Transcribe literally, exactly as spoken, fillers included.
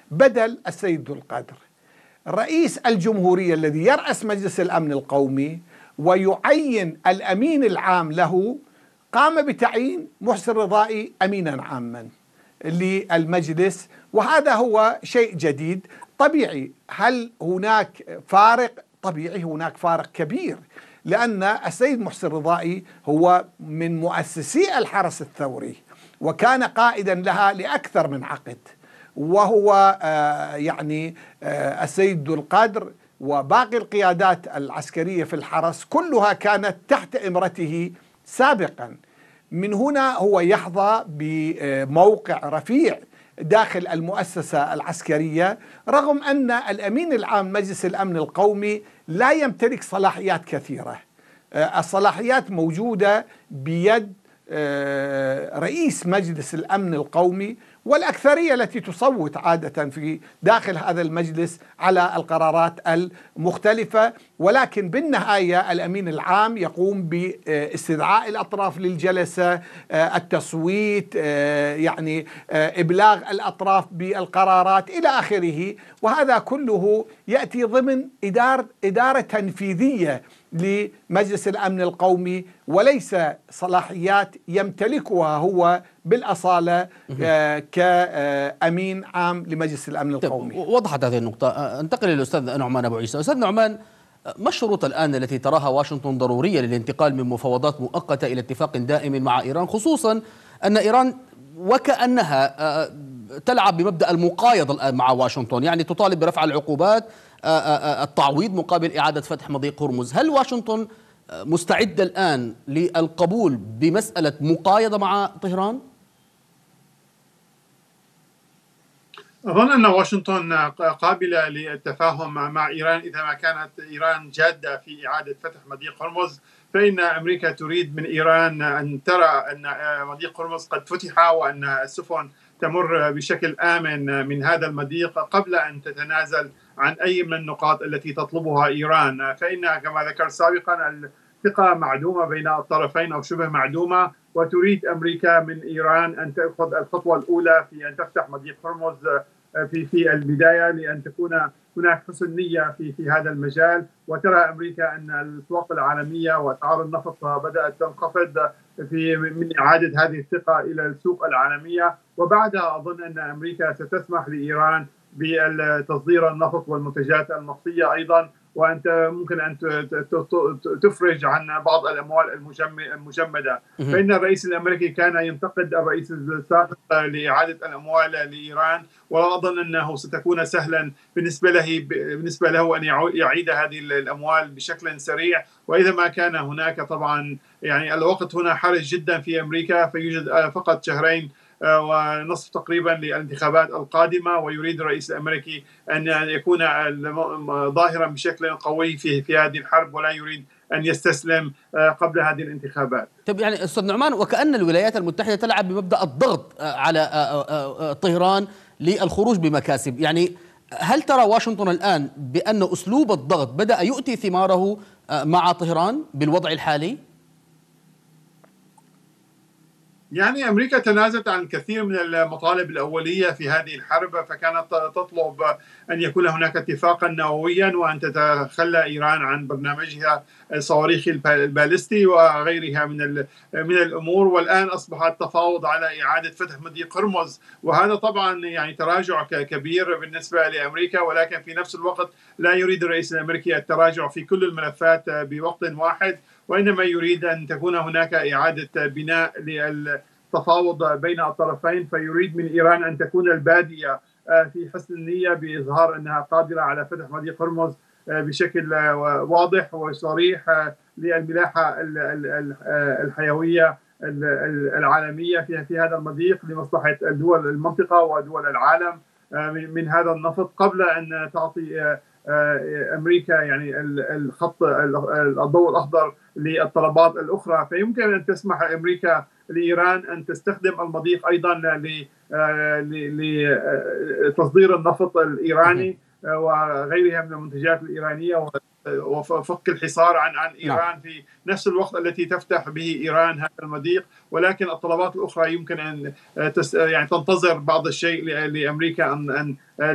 بدل السيد ذو القدر. رئيس الجمهورية الذي يرأس مجلس الأمن القومي ويعين الأمين العام له قام بتعيين محسن رضائي أمينا عاما للمجلس، وهذا هو شيء جديد. طبيعي، هل هناك فارق؟ طبيعي هناك فارق كبير، لأن السيد محسن رضائي هو من مؤسسي الحرس الثوري وكان قائدا لها لأكثر من عقد، وهو آه يعني آه السيد ذو القدر وباقي القيادات العسكرية في الحرس كلها كانت تحت إمرته سابقا. من هنا هو يحظى بموقع رفيع داخل المؤسسة العسكرية، رغم أن الأمين العام مجلس الأمن القومي لا يمتلك صلاحيات كثيرة. الصلاحيات موجودة بيد رئيس مجلس الأمن القومي والأكثرية التي تصوت عادة في داخل هذا المجلس على القرارات المختلفة، ولكن بالنهاية الأمين العام يقوم باستدعاء الأطراف للجلسة، التصويت، يعني إبلاغ الأطراف بالقرارات إلى آخره، وهذا كله يأتي ضمن إدارة إدارة تنفيذية لمجلس الأمن القومي، وليس صلاحيات يمتلكها هو بالأصالة كأمين عام لمجلس الأمن القومي. وضحت هذه النقطة. انتقل للأستاذ نعمان أبو عيسى. أستاذ نعمان، ما الشروط الآن التي تراها واشنطن ضرورية للانتقال من مفاوضات مؤقتة إلى اتفاق دائم مع إيران، خصوصا أن إيران وكأنها تلعب بمبدأ المقايضة الآن مع واشنطن، يعني تطالب برفع العقوبات، التعويض مقابل إعادة فتح مضيق هرمز. هل واشنطن مستعدة الآن للقبول بمسألة مقايضة مع طهران؟ أظن أن واشنطن قابلة للتفاهم مع إيران إذا ما كانت إيران جادة في إعادة فتح مضيق هرمز، فإن أمريكا تريد من إيران أن ترى أن مضيق هرمز قد فتح وأن السفن تمر بشكل آمن من هذا المضيق قبل أن تتنازل عن أي من النقاط التي تطلبها إيران. فإن كما ذكرت سابقا الثقة معدومة بين الطرفين أو شبه معدومة، وتريد أمريكا من إيران أن تأخذ الخطوة الأولى في أن تفتح مضيق هرمز في في البداية، لأن تكون هناك حسن نية في في هذا المجال. وترى أمريكا أن الأسواق العالمية وأسعار النفط بدأت تنخفض في من إعادة هذه الثقة إلى السوق العالمية، وبعدها أظن أن أمريكا ستسمح لإيران بتصدير النفط والمنتجات النفطية أيضا، وأنت ممكن أن تفرج عن بعض الأموال المجمدة. فإن الرئيس الأمريكي كان ينتقد الرئيس السابق لإعادة الأموال لإيران، ولا أظن أنه ستكون سهلا بالنسبة له بالنسبة له أن يعيد هذه الأموال بشكل سريع. وإذا ما كان هناك طبعا يعني الوقت هنا حرج جدا في أمريكا، فيوجد فقط شهرين ونصف تقريبا للانتخابات القادمة، ويريد الرئيس الأمريكي أن يكون ظاهرا بشكل قوي في في هذه الحرب، ولا يريد أن يستسلم قبل هذه الانتخابات. طيب، يعني أستاذ نعمان، وكأن الولايات المتحدة تلعب بمبدأ الضغط على طهران للخروج بمكاسب، يعني هل ترى واشنطن الآن بأن أسلوب الضغط بدأ يؤتي ثماره مع طهران بالوضع الحالي؟ يعني أمريكا تنازلت عن الكثير من المطالب الأولية في هذه الحرب، فكانت تطلب أن يكون هناك اتفاقا نوويا وأن تتخلى إيران عن برنامجها الصواريخي البالستي وغيرها من من الأمور. والآن أصبح التفاوض على إعادة فتح مضيق هرمز، وهذا طبعا يعني تراجع كبير بالنسبة لأمريكا، ولكن في نفس الوقت لا يريد الرئيس الأمريكي التراجع في كل الملفات بوقت واحد، وإنما يريد أن تكون هناك إعادة بناء للتفاوض بين الطرفين. فيريد من إيران أن تكون البادية في حسن النية بإظهار أنها قادرة على فتح مضيق هرمز بشكل واضح وصريح للملاحة الحيوية العالمية في هذا المضيق لمصلحة دول المنطقة ودول العالم من هذا النفط، قبل أن تعطي أمريكا يعني الخط الضوء الأخضر للطلبات الأخرى. فيمكن أن تسمح أمريكا لإيران أن تستخدم المضيق أيضا لتصدير النفط الإيراني وغيرها من المنتجات الإيرانية وفك الحصار عن عن إيران في نفس الوقت التي تفتح به إيران هذا المضيق. ولكن الطلبات الأخرى يمكن أن يعني تنتظر بعض الشيء لأمريكا أن